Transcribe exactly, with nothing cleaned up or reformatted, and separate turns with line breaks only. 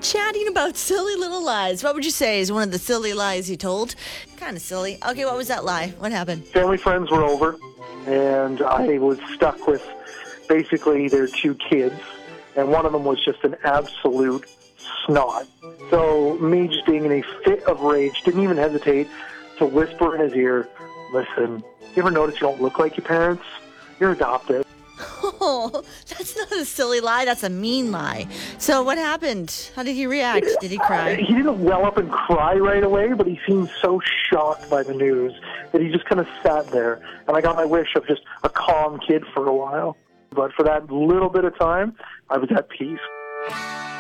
chatting about silly little lies. What would you say is one of the silly lies you told? Kind of silly. Okay, what was that lie? What happened?
Family friends were over, and I was stuck with basically their two kids, and one of them was just an absolute snot. So me just being in a fit of rage, didn't even hesitate to whisper in his ear, listen, you ever notice you don't look like your parents? You're adopted.
Oh, that's not a silly lie. That's a mean lie. So what happened? How did he react? Did he cry?
He didn't well up and cry right away, but he seemed so shocked by the news that he just kind of sat there. And I got my wish of just a calm kid for a while. But for that little bit of time, I was at peace.